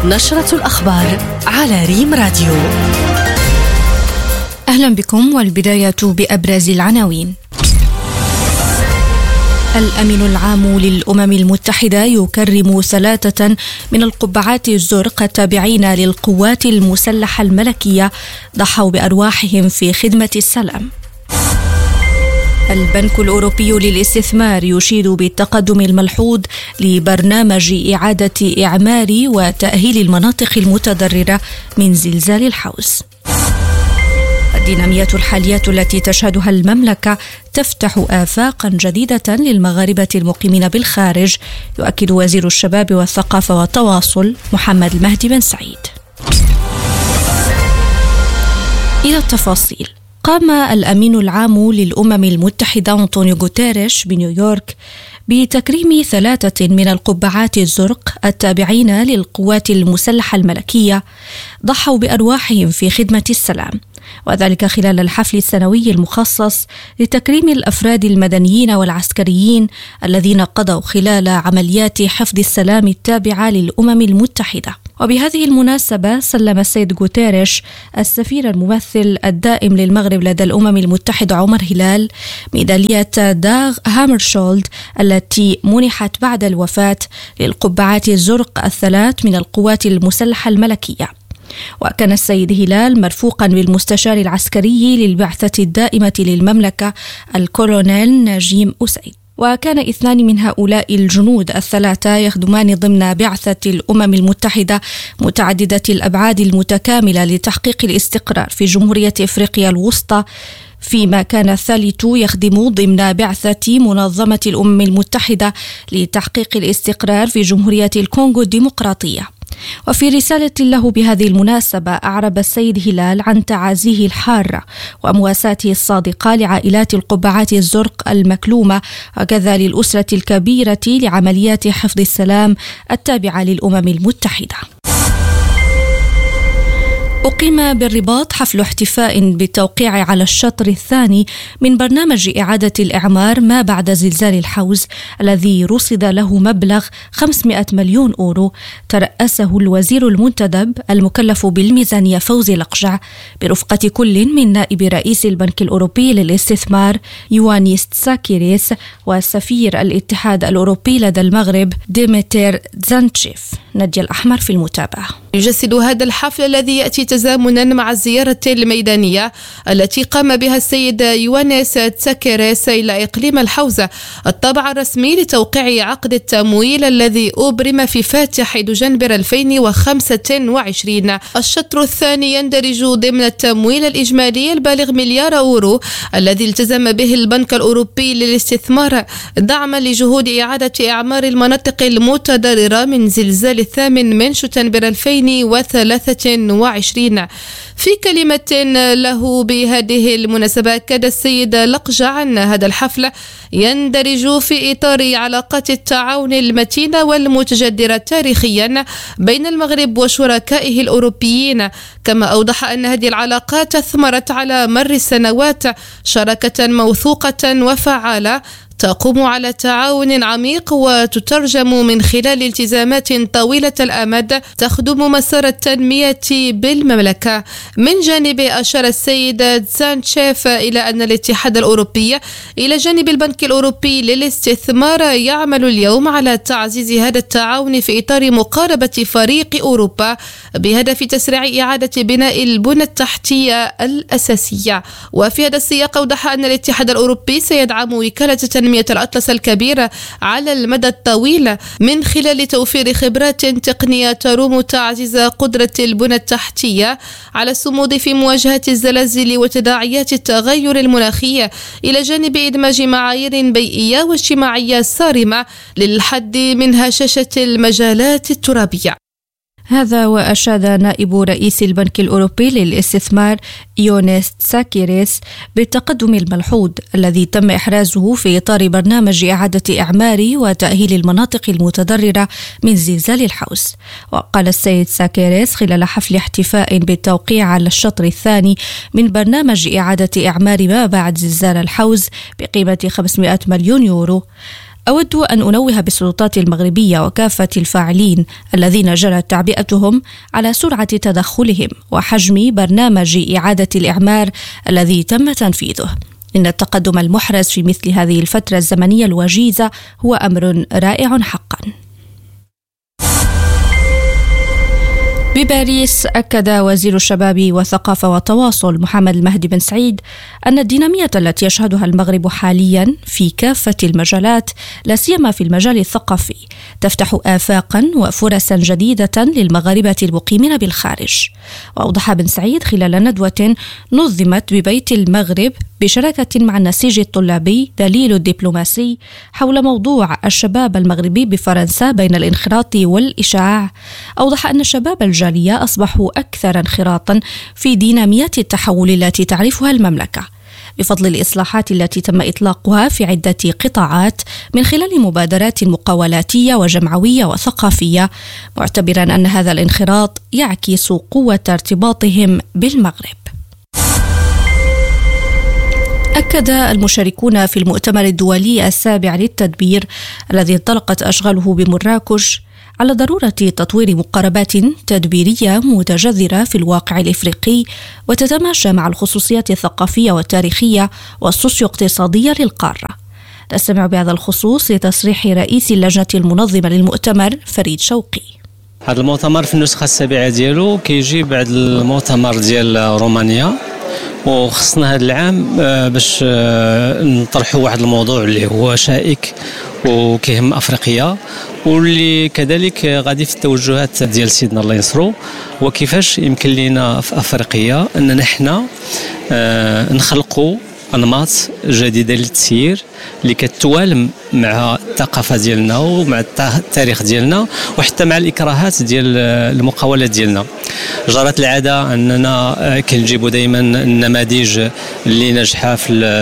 نشرة الأخبار على ريم راديو. أهلا بكم، والبداية بأبرز العناوين. الأمين العام للأمم المتحدة يكرم 3 من القبعات الزرق التابعين للقوات المسلحة الملكية ضحوا بأرواحهم في خدمة السلام. البنك الأوروبي للاستثمار يشيد بالتقدم الملحوظ لبرنامج إعادة إعمار وتأهيل المناطق المتضررة من زلزال الحوز. الدينامية الحالية التي تشهدها المملكة تفتح آفاقا جديدة للمغاربة المقيمين بالخارج، يؤكد وزير الشباب والثقافة والتواصل محمد المهدي بن سعيد. إلى التفاصيل. قام الأمين العام للأمم المتحدة أنطونيو غوتيريش بنيويورك بتكريم 3 من القبعات الزرق التابعين للقوات المسلحة الملكية ضحوا بأرواحهم في خدمة السلام، وذلك خلال الحفل السنوي المخصص لتكريم الأفراد المدنيين والعسكريين الذين قضوا خلال عمليات حفظ السلام التابعة للأمم المتحدة. وبهذه المناسبة سلم السيد غوتيريش السفير الممثل الدائم للمغرب لدى الأمم المتحدة عمر هلال ميدالية داغ هامرشولد التي منحت بعد الوفاة للقبعات الزرق 3 من القوات المسلحة الملكية. وكان السيد هلال مرفوقا بالمستشار العسكري للبعثة الدائمة للمملكة الكولونيل نجيم أسيد. وكان 2 من هؤلاء الجنود 3 يخدمان ضمن بعثة الأمم المتحدة متعددة الأبعاد المتكاملة لتحقيق الاستقرار في جمهورية إفريقيا الوسطى، فيما كان الثالث يخدم ضمن بعثة منظمة الأمم المتحدة لتحقيق الاستقرار في جمهورية الكونغو الديمقراطية. وفي رسالة له بهذه المناسبة أعرب السيد هلال عن تعازيه الحارة ومواساته الصادقة لعائلات القبعات الزرق المكلومة، وكذا للأسرة الكبيرة لعمليات حفظ السلام التابعة للأمم المتحدة. أقيم بالرباط حفل احتفاء بالتوقيع على الشطر الثاني من برنامج إعادة الإعمار ما بعد زلزال الحوز الذي رصد له مبلغ 500 مليون أورو، ترأسه الوزير المنتدب المكلف بالميزانية فوزي لقجع برفقة كل من نائب رئيس البنك الأوروبي للاستثمار يوانيس تساكيريس وسفير الاتحاد الأوروبي لدى المغرب ديمتر تزانتشيف. نادية الأحمر في المتابعة. يجسد هذا الحفل الذي يأتي تزامنا مع الزيارة الميدانية التي قام بها السيد يوانيس تساكيريس إلى إقليم الحوزة الطابع الرسمي لتوقيع عقد التمويل الذي أبرم في فاتح دجنبر 2025. الشطر الثاني يندرج ضمن التمويل الإجمالي البالغ مليار أورو الذي التزم به البنك الأوروبي للاستثمار دعما لجهود إعادة إعمار المناطق المتضررة من زلزال 8 شتنبر 2023. في كلمة له بهذه المناسبة أكد السيد لقجع أن هذا الحفل يندرج في إطار علاقات التعاون المتينة والمتجدرة تاريخيا بين المغرب وشركائه الأوروبيين، كما أوضح أن هذه العلاقات أثمرت على مر السنوات شراكة موثوقة وفعالة تقوم على تعاون عميق وتترجم من خلال التزامات طويلة الأمد تخدم مسار التنمية بالمملكة. من جانب أشار السيد تسانتشيف إلى أن الاتحاد الأوروبي إلى جانب البنك الأوروبي للاستثمار يعمل اليوم على تعزيز هذا التعاون في إطار مقاربة فريق أوروبا بهدف تسريع إعادة بناء البنى التحتية الأساسية. وفي هذا السياق أوضح أن الاتحاد الأوروبي سيدعم وكالة تنمية الأطلس الكبيرة على المدى الطويل من خلال توفير خبرات تقنية تروم تعزيز قدرة البنى التحتية على الصمود في مواجهة الزلازل وتداعيات التغير المناخي، إلى جانب إدماج معايير بيئية واجتماعية صارمة للحد من هشاشة المجالات الترابية. هذا وأشاد نائب رئيس البنك الأوروبي للاستثمار يونيس تساكيريس بالتقدم الملحوظ الذي تم إحرازه في إطار برنامج إعادة إعمار وتأهيل المناطق المتضررة من زلزال الحوز. وقال السيد تساكيريس خلال حفل احتفاء بالتوقيع على الشطر الثاني من برنامج إعادة إعمار ما بعد زلزال الحوز بقيمة 500 مليون يورو: أود أن أنوه بالسلطات المغربية وكافة الفاعلين الذين جرت تعبئتهم على سرعة تدخلهم وحجم برنامج إعادة الإعمار الذي تم تنفيذه. إن التقدم المحرز في مثل هذه الفترة الزمنية الوجيزة هو أمر رائع حقا. بباريس أكد وزير الشباب والثقافة والتواصل محمد المهدي بن سعيد أن الدينامية التي يشهدها المغرب حاليا في كافة المجالات لا سيما في المجال الثقافي تفتح آفاقا وفرصا جديدة للمغاربة المقيمين بالخارج. وأوضح بن سعيد خلال ندوة نظمت ببيت المغرب بشراكة مع النسيج الطلابي دليل الدبلوماسي حول موضوع الشباب المغربي بفرنسا بين الانخراط والإشعاع، أوضح أن الشباب الجالية أصبحوا أكثر انخراطا في ديناميات التحول التي تعرفها المملكة بفضل الإصلاحات التي تم إطلاقها في عدة قطاعات من خلال مبادرات مقاولاتية وجمعوية وثقافية، معتبرا أن هذا الانخراط يعكس قوة ارتباطهم بالمغرب. أكد المشاركون في المؤتمر الدولي السابع للتدبير الذي انطلقت أشغاله بمراكش على ضرورة تطوير مقاربات تدبيرية متجذرة في الواقع الإفريقي وتتماشى مع الخصوصيات الثقافية والتاريخية والسوسيو-اقتصادية للقارة. نستمع بهذا الخصوص لتصريح رئيس اللجنة المنظمة للمؤتمر فريد شوقي. هذا المؤتمر في النسخة السابعة ديالو كيجي بعد المؤتمر ديال رومانيا، وخصنا هذا العام باش نطرحوا واحد الموضوع اللي هو شائك وكيهم أفريقيا، واللي كذلك غادي في التوجهات ديال سيدنا الله ينصرو، وكيفاش يمكن لنا في أفريقيا أننا نحن نخلقوا أنماط جديدة للتسيير اللي كتوالم مع الثقافة ديالنا ومع التاريخ ديالنا وحتى مع الإكراهات ديال المقاولات ديالنا. جرت العادة أننا كنجيبوا دائما النماذج اللي نجحة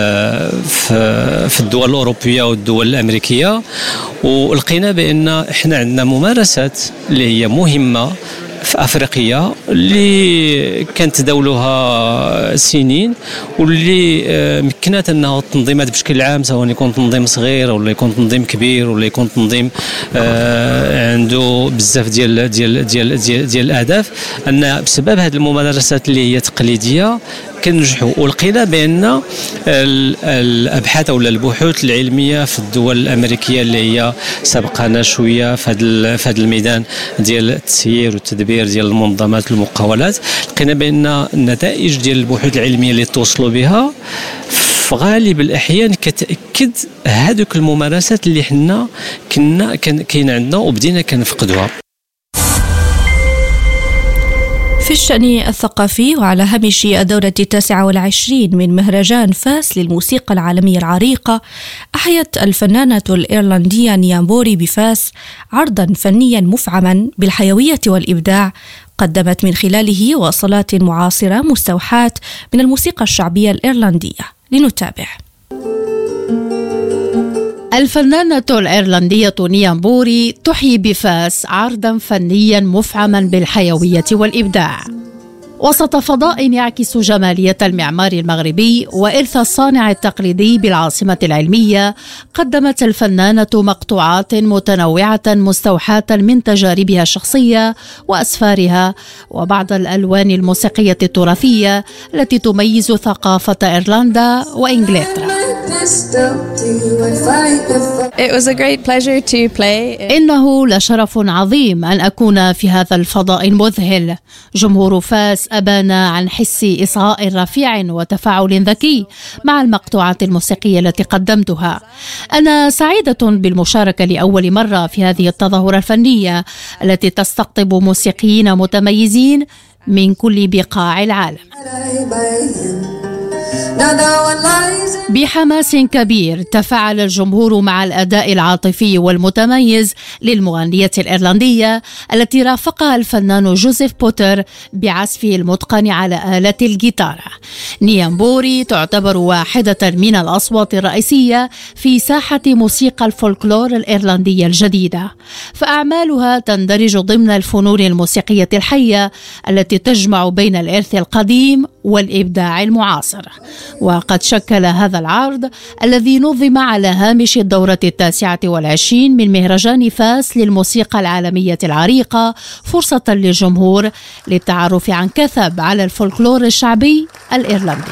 في الدول الأوروبية والدول الأمريكية، ولقينا بأن إحنا عندنا ممارسات اللي هي مهمة في أفريقيا اللي كانت تداولها سنين، واللي مكنت أنه التنظيمات بشكل عام سواء يكون تنظيم صغير ولا يكون تنظيم كبير ولا يكون تنظيم عنده بزاف ديال ديال ديال ديال, ديال الأهداف، أن بسبب هذه الممارسات اللي هي تقليدية كنجحوا. ولقينا بأن الأبحاث أو البحوث العلمية في الدول الأمريكية اللي هي سبقنا شوية في هذا الميدان ديال التسيير والتدبير ديال المنظمات المقاولات، لقينا بأن النتائج ديال البحوث العلمية اللي توصلوا بها في غالب الأحيان كتأكد هذوك الممارسات اللي حنا كنا كاين عندنا وبدينا كنفقدوها. في الشأن الثقافي، وعلى هامش الدورة 29 من مهرجان فاس للموسيقى العالمية العريقة، أحيت الفنانة الإيرلندية نيامبوري بفاس عرضا فنيا مفعما بالحيوية والإبداع، قدمت من خلاله وصلات معاصرة مستوحاة من الموسيقى الشعبية الإيرلندية. لنتابع. الفنانة الإيرلندية نيامبوري تحيي بفاس عرضا فنيا مفعما بالحيوية والإبداع وسط فضاء يعكس جمالية المعمار المغربي وإرث الصانع التقليدي بالعاصمة العلمية. قدمت الفنانة مقطوعات متنوعة مستوحاة من تجاربها الشخصية وأسفارها وبعض الألوان الموسيقية التراثية التي تميز ثقافة إيرلندا وإنجلترا. إنه لشرف عظيم أن أكون في هذا الفضاء المذهل. جمهور فاس أبان عن حس إصغاء رفيع وتفاعل ذكي مع المقطوعات الموسيقية التي قدمتها. أنا سعيدة بالمشاركة لأول مرة في هذه التظاهرة الفنية التي تستقطب موسيقيين متميزين من كل بقاع العالم. بحماس كبير تفاعل الجمهور مع الأداء العاطفي والمتميز للمغنية الإيرلندية التي رافقها الفنان جوزيف بوتر بعزفه المتقن على آلة الجيتارة. نيامبوري تعتبر واحدة من الأصوات الرئيسية في ساحة موسيقى الفولكلور الإيرلندية الجديدة، فأعمالها تندرج ضمن الفنون الموسيقية الحية التي تجمع بين الإرث القديم والإبداع المعاصر. وقد شكل هذا العرض الذي نظم على هامش الدورة 29 من مهرجان فاس للموسيقى العالمية العريقة فرصة للجمهور للتعرف عن كثب على الفولكلور الشعبي الإيرلندي.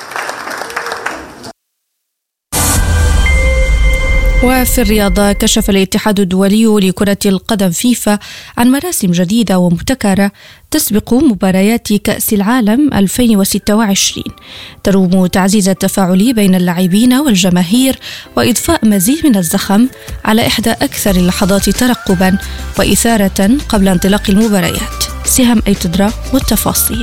وفي الرياضة كشف الاتحاد الدولي لكرة القدم فيفا عن مراسم جديدة ومبتكرة تسبق مباريات كأس العالم 2026 تروم تعزيز التفاعل بين اللاعبين والجماهير وإضفاء مزيد من الزخم على إحدى أكثر اللحظات ترقبا وإثارة قبل انطلاق المباريات. سهام أيتدرا والتفاصيل.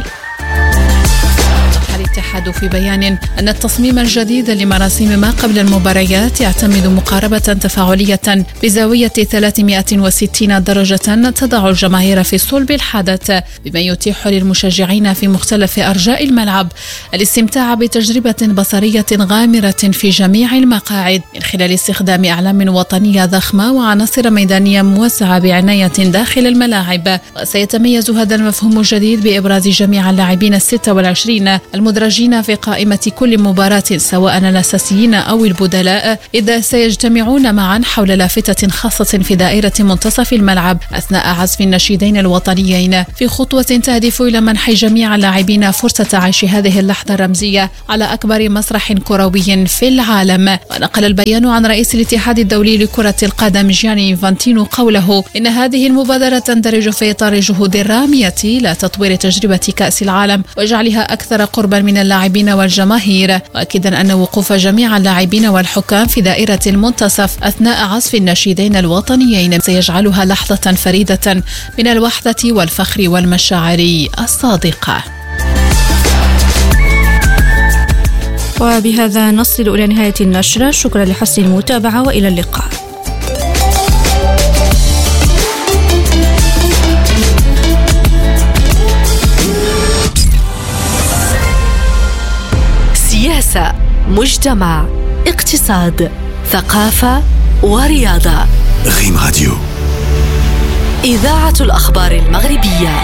الاتحاد في بيان أن التصميم الجديد لمراسم ما قبل المباريات يعتمد مقاربة تفاعلية بزاوية 360 درجة تضع الجماهير في صلب الحدث، بما يتيح للمشجعين في مختلف أرجاء الملعب الاستمتاع بتجربة بصرية غامرة في جميع المقاعد من خلال استخدام أعلام وطنية ضخمة وعناصر ميدانية موسعة بعناية داخل الملاعب. وسيتميز هذا المفهوم الجديد بإبراز جميع اللاعبين 26 المدرجين في قائمة كل مباراة سواء الأساسيين أو البدلاء، إذا سيجتمعون معا حول لافتة خاصة في دائرة منتصف الملعب أثناء عزف النشيدين الوطنيين، في خطوة تهدف إلى منح جميع اللاعبين فرصة عيش هذه اللحظة الرمزية على أكبر مسرح كروي في العالم. ونقل البيان عن رئيس الاتحاد الدولي لكرة القدم جياني إنفانتينو قوله إن هذه المبادرة تندرج في إطار جهود رامية لتطوير تجربة كأس العالم وجعلها أكثر قربا من اللاعبين والجماهير، وأكدا أن وقوف جميع اللاعبين والحكام في دائرة المنتصف أثناء عزف النشيدين الوطنيين سيجعلها لحظة فريدة من الوحدة والفخر والمشاعر الصادقة. وبهذا نصل إلى نهاية النشرة. شكرا لحسن المتابعة وإلى اللقاء. سياسة، مجتمع، اقتصاد، ثقافة ورياضة. ريم راديو، إذاعة الأخبار المغربية.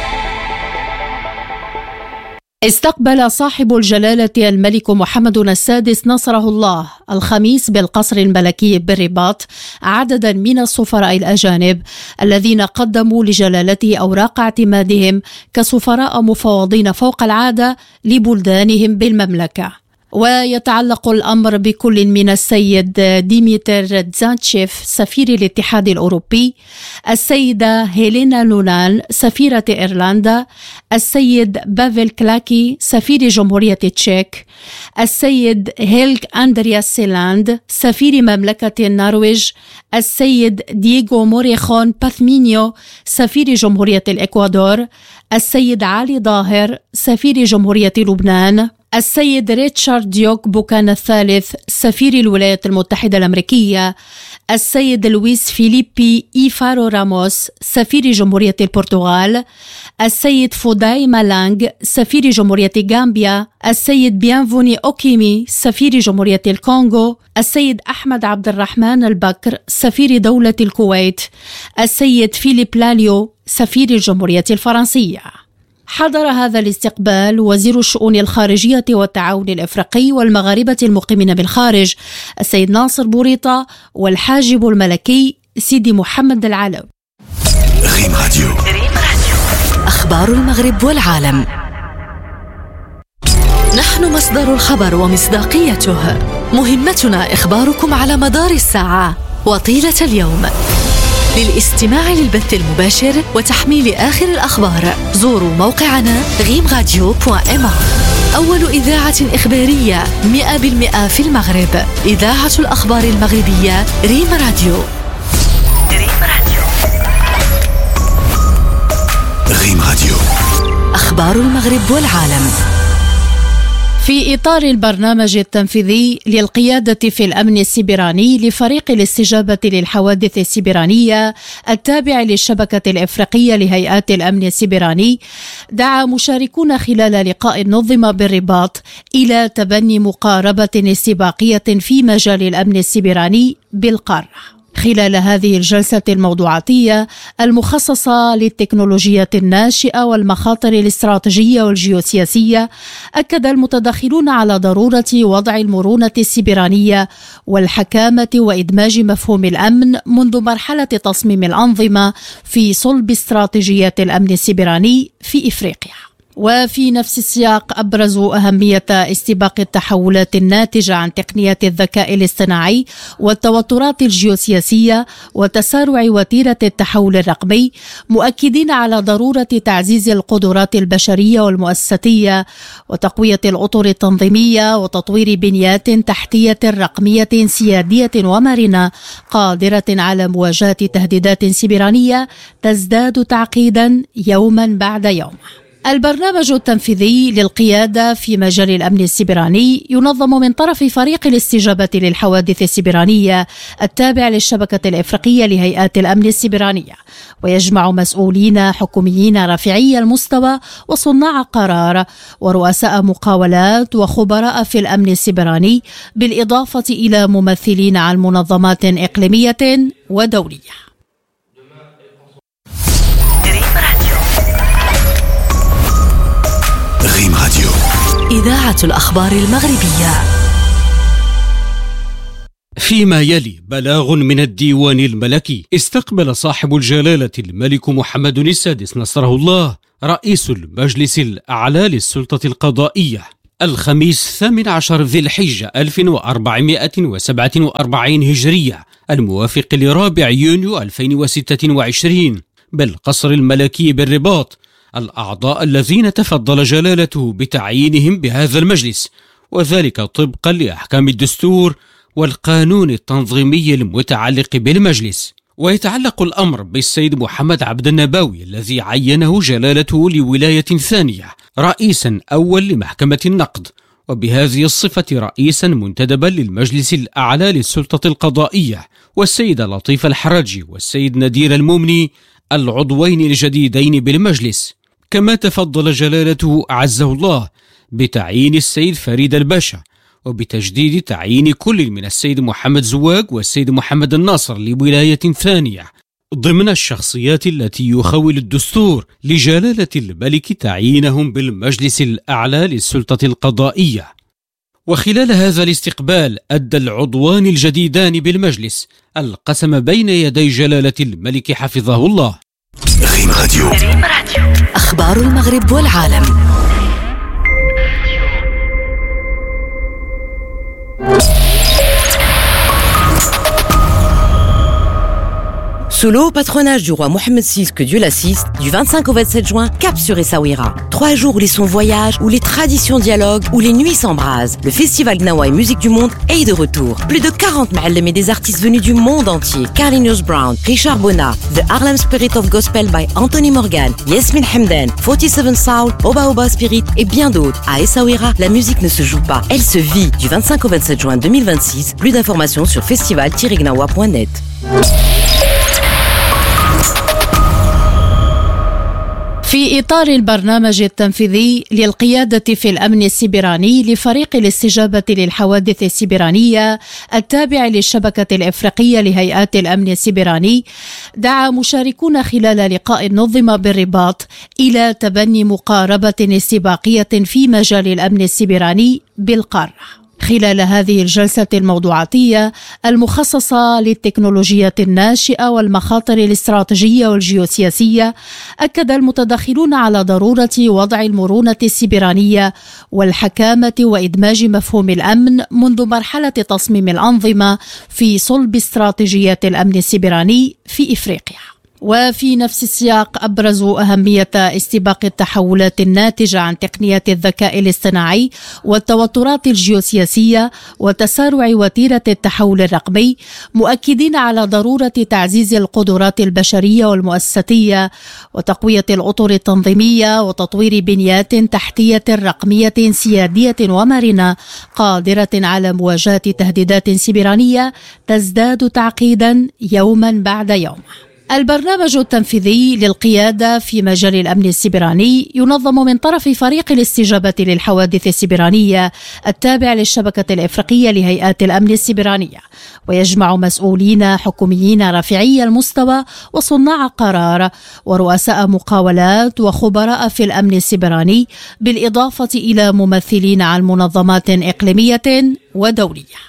استقبل صاحب الجلالة الملك محمد السادس نصره الله الخميس بالقصر الملكي بالرباط عددا من السفراء الأجانب الذين قدموا لجلالته أوراق اعتمادهم كسفراء مفوضين فوق العادة لبلدانهم بالمملكة. ويتعلق الأمر بكل من السيد ديميتر تزانتشيف سفير الاتحاد الأوروبي، السيدة هيلينا نونان سفيرة إيرلندا، السيد بافل كلاكي سفير جمهورية تشيك، السيد هيلغ أندرياس سيلاند سفير مملكة النرويج، السيد دييغو موريخون باثمينيو سفير جمهورية الإكوادور، السيد علي ظاهر سفير جمهورية لبنان، السيد ريتشارد ديوك بوكان الثالث سفير الولايات المتحدة الأمريكية، السيد لويس فيليبي إيفارو راموس سفير جمهورية البرتغال، السيد فوداي مالانغ سفير جمهورية غامبيا، السيد بيانفوني أوكيمي سفير جمهورية الكونغو، السيد أحمد عبد الرحمن البكر سفير دولة الكويت، السيد فيليب لاليو سفير الجمهورية الفرنسية. حضر هذا الاستقبال وزير الشؤون الخارجية والتعاون الإفريقي والمغاربة المقيمين بالخارج السيد ناصر بوريطة والحاجب الملكي سيدي محمد العلوي. ريم راديو، أخبار المغرب والعالم. نحن مصدر الخبر ومصداقيته، مهمتنا إخباركم على مدار الساعة وطيلة اليوم. للاستماع للبث المباشر وتحميل آخر الأخبار زوروا موقعنا rimradio.ma. أول إذاعة إخبارية 100% في المغرب، إذاعة الأخبار المغربية ريم راديو. ريم راديو، أخبار المغرب والعالم. في إطار البرنامج التنفيذي للقيادة في الأمن السيبراني لفريق الاستجابة للحوادث السيبرانية التابع للشبكة الإفريقية لهيئات الأمن السيبراني، دعا مشاركون خلال لقاء نظم بالرباط إلى تبني مقاربة استباقية في مجال الأمن السيبراني بالقارة. خلال هذه الجلسة الموضوعاتية المخصصة للتكنولوجيات الناشئة والمخاطر الاستراتيجية والجيوسياسية، أكد المتداخلون على ضرورة وضع المرونة السيبرانية والحكامة وإدماج مفهوم الأمن منذ مرحلة تصميم الأنظمة في صلب استراتيجيات الأمن السيبراني في إفريقيا. وفي نفس السياق أبرزوا أهمية استباق التحولات الناتجة عن تقنيات الذكاء الاصطناعي والتوترات الجيوسياسية وتسارع وتيرة التحول الرقمي، مؤكدين على ضرورة تعزيز القدرات البشرية والمؤسساتية وتقوية الأطر التنظيمية وتطوير بنيات تحتية رقمية سيادية ومرنة قادرة على مواجهة تهديدات سيبرانية تزداد تعقيدا يوما بعد يوم. البرنامج التنفيذي للقيادة في مجال الأمن السيبراني ينظم من طرف فريق الاستجابة للحوادث السيبرانية التابع للشبكة الإفريقية لهيئات الأمن السيبرانية، ويجمع مسؤولين حكوميين رافعي المستوى وصناع قرار ورؤساء مقاولات وخبراء في الأمن السيبراني، بالإضافة إلى ممثلين عن منظمات إقليمية ودولية. ريم راديو، إذاعة الأخبار المغربية. فيما يلي بلاغ من الديوان الملكي. استقبل صاحب الجلالة الملك محمد السادس نصره الله رئيس المجلس الأعلى للسلطة القضائية الخميس 18 ذي الحجة 1447 هجرية الموافق لرابع يونيو 2026 بالقصر الملكي بالرباط الأعضاء الذين تفضل جلالته بتعيينهم بهذا المجلس، وذلك طبقا لأحكام الدستور والقانون التنظيمي المتعلق بالمجلس. ويتعلق الأمر بالسيد محمد عبد النباوي الذي عينه جلالته لولاية ثانية رئيسا أول لمحكمة النقد، وبهذه الصفة رئيسا منتدبا للمجلس الأعلى للسلطة القضائية، والسيد لطيف الحراجي والسيد ندير المومني العضوين الجديدين بالمجلس. كما تفضل جلالته أعزه الله بتعيين السيد فريد الباشا وبتجديد تعيين كل من السيد محمد زواج والسيد محمد الناصر لولاية ثانية ضمن الشخصيات التي يخول الدستور لجلالة الملك تعيينهم بالمجلس الأعلى للسلطة القضائية. وخلال هذا الاستقبال أدى العضوان الجديدان بالمجلس القسم بين يدي جلالة الملك حفظه الله. ريم راديو، أخبار المغرب والعالم. Sous le haut patronage du roi Mohammed VI, que Dieu l'assiste, du 25 au 27 juin, cap sur Essaouira. 3 jours où les sons voyagent, où les traditions dialoguent, où les nuits s'embrasent. Le festival Gnawa et Musique du Monde est de retour. Plus de 40 ma'allem et des artistes venus du monde entier. Carlinhos Brown, Richard Bona, The Harlem Spirit of Gospel by Anthony Morgan, Yasmin Hamdan, 47 Soul, Oba Oba Spirit et bien d'autres. À Essaouira, la musique ne se joue pas, elle se vit. Du 25 au 27 juin 2026, plus d'informations sur festival-gnawa.net. في إطار البرنامج التنفيذي للقيادة في الأمن السيبراني لفريق الاستجابة للحوادث السيبرانية التابع للشبكة الإفريقية لهيئات الأمن السيبراني، دعا مشاركون خلال لقاء نظم بالرباط إلى تبني مقاربة استباقية في مجال الأمن السيبراني بالقارة. خلال هذه الجلسة الموضوعاتية المخصصة للتكنولوجيات الناشئة والمخاطر الاستراتيجية والجيوسياسية، أكد المتداخلون على ضرورة وضع المرونة السيبرانية والحكامة وإدماج مفهوم الأمن منذ مرحلة تصميم الأنظمة في صلب استراتيجيات الأمن السيبراني في إفريقيا. وفي نفس السياق أبرزوا أهمية استباق التحولات الناتجة عن تقنيات الذكاء الاصطناعي والتوترات الجيوسياسية وتسارع وتيرة التحول الرقمي، مؤكدين على ضرورة تعزيز القدرات البشرية والمؤسساتية وتقوية الأطر التنظيمية وتطوير بنيات تحتية رقمية سيادية ومرنة قادرة على مواجهة تهديدات سيبرانية تزداد تعقيدا يوما بعد يوم. البرنامج التنفيذي للقيادة في مجال الأمن السيبراني ينظم من طرف فريق الاستجابة للحوادث السيبرانية التابع للشبكة الإفريقية لهيئات الأمن السيبرانية، ويجمع مسؤولين حكوميين رفيعي المستوى وصناع قرار ورؤساء مقاولات وخبراء في الأمن السيبراني، بالإضافة إلى ممثلين عن منظمات إقليمية ودولية.